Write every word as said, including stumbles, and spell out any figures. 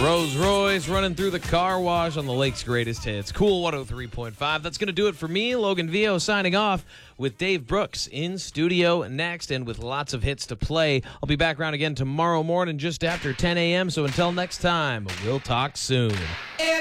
Rose Royce running through the car wash on the Lake's greatest hits. Cool one oh three point five. That's going to do it for me. Logan Vio signing off with Dave Brooks in studio next and with lots of hits to play. I'll be back around again tomorrow morning just after ten a.m. So until next time, we'll talk soon.